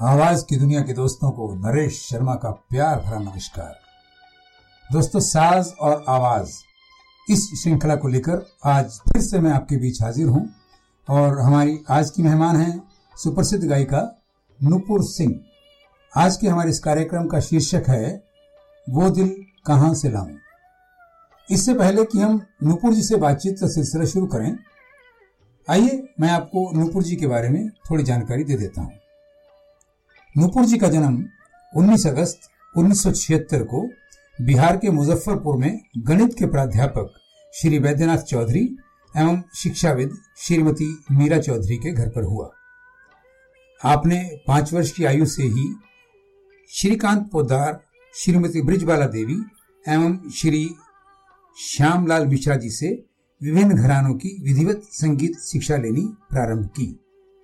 आवाज की दुनिया के दोस्तों को नरेश शर्मा का प्यार भरा नमस्कार। दोस्तों, साज और आवाज इस श्रृंखला को लेकर आज फिर से मैं आपके बीच हाजिर हूं और हमारी आज की मेहमान हैं सुप्रसिद्ध गायिका नूपुर सिंह। आज के हमारे इस कार्यक्रम का शीर्षक है वो दिल कहां से लाऊं। इससे पहले कि हम नूपुर जी से बातचीत का सिलसिला शुरू करें, आइए मैं आपको नूपुर जी के बारे में थोड़ी जानकारी दे देता हूं। नूपुर जी का जन्म 19 अगस्त 1976 को बिहार के मुजफ्फरपुर में गणित के प्राध्यापक श्री वैद्यनाथ चौधरी एवं शिक्षाविद श्रीमती मीरा चौधरी के घर पर हुआ। आपने 5 वर्ष की आयु से ही श्रीकांत पोद्दार, श्रीमती बृजबाला देवी एवं श्री श्यामलाल मिश्रा जी से विभिन्न घरानों की विधिवत संगीत शिक्षा लेनी प्रारंभ की।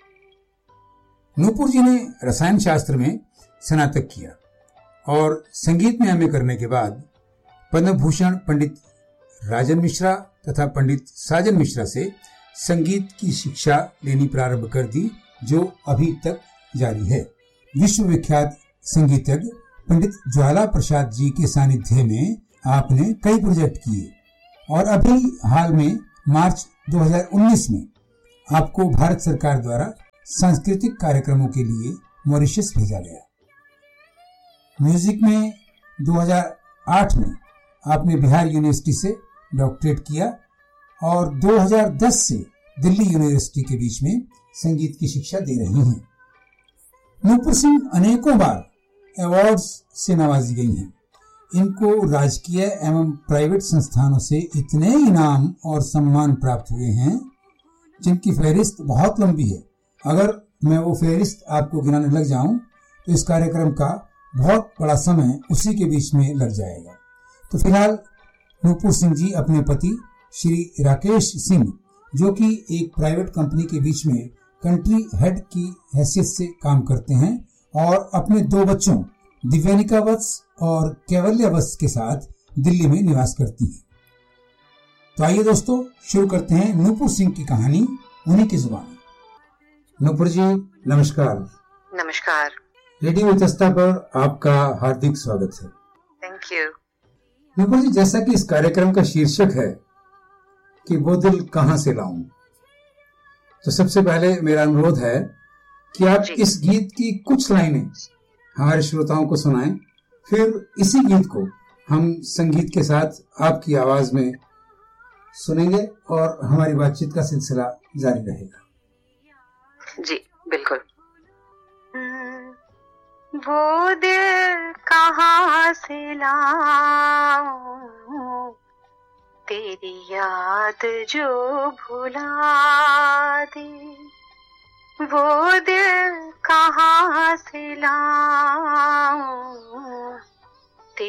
नूपुर जी ने रसायन शास्त्र में स्नातक किया और संगीत में एमए करने के बाद पद्म भूषण पंडित राजन मिश्रा तथा पंडित साजन मिश्रा से संगीत की शिक्षा लेनी प्रारंभ कर दी, जो अभी तक जारी है। विश्वविख्यात संगीतज्ञ पंडित ज्वाला प्रसाद जी के सानिध्य में आपने कई प्रोजेक्ट किए और अभी हाल में मार्च 2019 में आपको भारत सरकार द्वारा सांस्कृतिक कार्यक्रमों के लिए मॉरिशस भेजा गया। म्यूजिक में 2008 में आपने बिहार यूनिवर्सिटी से डॉक्टरेट किया और 2010 से दिल्ली यूनिवर्सिटी के बीच में संगीत की शिक्षा दे रही हैं। नूपुर सिंह अनेकों बार अवार्ड्स से नवाजी गई हैं। इनको राजकीय एवं प्राइवेट संस्थानों से इतने इनाम और सम्मान प्राप्त हुए हैं जिनकी फहरिस्त बहुत लंबी है। अगर मैं वो फहरिस्त आपको गिनाने लग जाऊं तो इस कार्यक्रम का बहुत बड़ा समय उसी के बीच में लग जाएगा। तो फिलहाल नूपुर सिंह जी अपने पति श्री राकेश सिंह, जो कि एक प्राइवेट कंपनी के बीच में कंट्री हेड की हैसियत से काम करते हैं, और अपने 2 बच्चों दिव्यानिका वत्स और कैवल्य वत्स के साथ दिल्ली में निवास करती हैं। तो आइए दोस्तों, शुरू करते हैं नूपुर सिंह की कहानी उन्हीं की जुबानी। नूपुर जी नमस्कार। नमस्कार। रेडियो वितस्ता पर आपका हार्दिक स्वागत है। Thank you. नूपुर जी, जैसा कि इस कार्यक्रम का शीर्षक है कि वो दिल कहां से लाऊं, तो सबसे पहले मेरा अनुरोध है कि आप इस गीत की कुछ लाइनें हमारे श्रोताओं को सुनाएं, फिर इसी गीत को हम संगीत के साथ आपकी आवाज में सुनेंगे और हमारी बातचीत का सिलसिला जारी रहेगा। जी बिल्कुल। वो दिल कहां से लाऊं, तेरी याद जो भुला दे। वो दिल कहां से लाऊं,